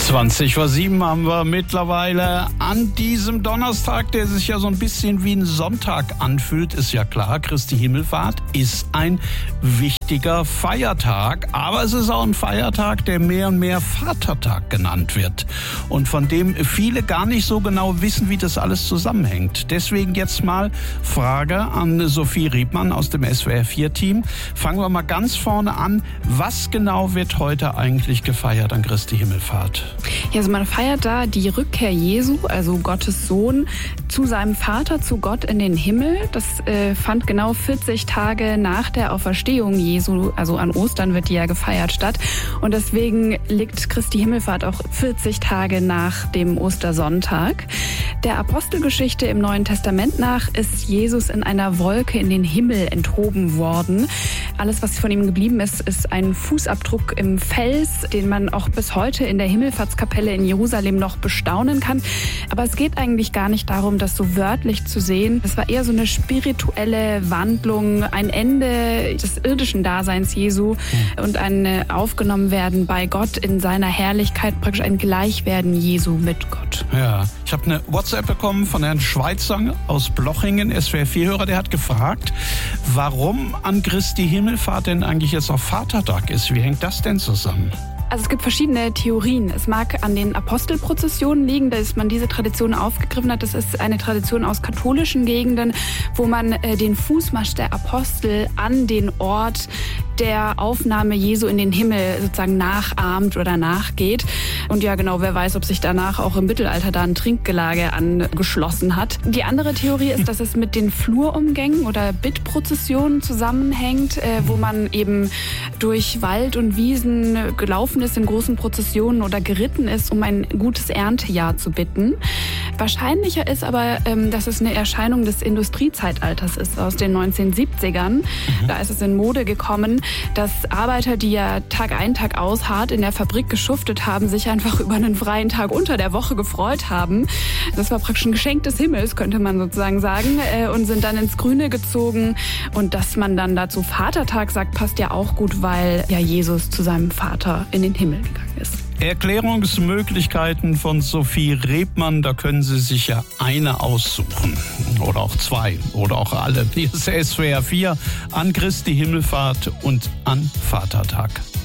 20:07 haben wir mittlerweile an diesem Donnerstag, der sich ja so ein bisschen wie ein Sonntag anfühlt. Ist ja klar, Christi Himmelfahrt ist ein wichtiger Feiertag. Aber es ist auch ein Feiertag, der mehr und mehr Vatertag genannt wird. Und von dem viele gar nicht so genau wissen, wie das alles zusammenhängt. Deswegen jetzt mal Frage an Sophie Rebmann aus dem SWR4-Team. Fangen wir mal ganz vorne an. Was genau wird heute eigentlich gefeiert an Christi Himmelfahrt? Ja, also man feiert da die Rückkehr Jesu, also Gottes Sohn, zu seinem Vater, zu Gott in den Himmel. Das fand genau 40 Tage nach der Auferstehung Jesu, also an Ostern wird die ja gefeiert, statt. Und deswegen liegt Christi Himmelfahrt auch 40 Tage nach dem Ostersonntag. Der Apostelgeschichte im Neuen Testament nach ist Jesus in einer Wolke in den Himmel enthoben worden. Alles, was von ihm geblieben ist, ist ein Fußabdruck im Fels, den man auch bis heute in der Himmelfahrtskapelle in Jerusalem noch bestaunen kann. Aber es geht eigentlich gar nicht darum, das so wörtlich zu sehen. Es war eher so eine spirituelle Wandlung, ein Ende des irdischen Daseins Jesu und ein Aufgenommenwerden bei Gott in seiner Herrlichkeit, praktisch ein Gleichwerden Jesu mit Gott. Ja, ich habe eine WhatsApp bekommen von Herrn Schweitzer aus Blochingen, SWR4-Hörer, der hat gefragt, warum an Christi Himmelfahrt denn eigentlich jetzt auch Vatertag ist. Wie hängt das denn zusammen? Also es gibt verschiedene Theorien. Es mag an den Apostelprozessionen liegen, dass man diese Tradition aufgegriffen hat. Das ist eine Tradition aus katholischen Gegenden, wo man den Fußmarsch der Apostel an den Ort der Aufnahme Jesu in den Himmel sozusagen nachahmt oder nachgeht. Und ja genau, wer weiß, ob sich danach auch im Mittelalter da ein Trinkgelage angeschlossen hat. Die andere Theorie ist, dass es mit den Flurumgängen oder Bittprozessionen zusammenhängt, wo man eben durch Wald und Wiesen gelaufen ist in großen Prozessionen oder geritten ist, um ein gutes Erntejahr zu bitten. Wahrscheinlicher ist aber, dass es eine Erscheinung des Industriezeitalters ist, aus den 1970ern. Da ist es in Mode gekommen, dass Arbeiter, die ja Tag ein, Tag aus hart in der Fabrik geschuftet haben, sich einfach über einen freien Tag unter der Woche gefreut haben. Das war praktisch ein Geschenk des Himmels, könnte man sozusagen sagen, und sind dann ins Grüne gezogen. Und dass man dann dazu Vatertag sagt, passt ja auch gut, weil ja Jesus zu seinem Vater in den Himmel gegangen ist. Erklärungsmöglichkeiten von Sophie Rebmann, da können Sie sich ja eine aussuchen. Oder auch zwei. Oder auch alle. Hier ist SWR4 an Christi Himmelfahrt und an Vatertag.